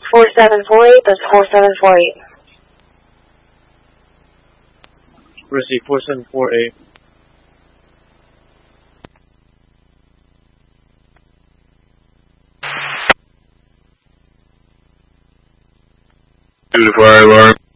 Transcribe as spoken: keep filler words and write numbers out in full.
four seven four eight, that's four seven four eight. Receive four seven four eight. And the fire alarm.